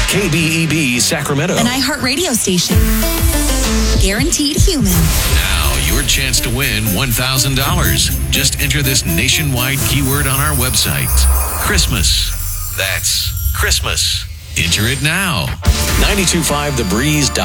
KBEB Sacramento. An iHeartRadio station. Guaranteed human. Now, your chance to win $1,000. Just enter this nationwide keyword on our website. Christmas. That's Christmas. Enter it now. 925thebreeze.com.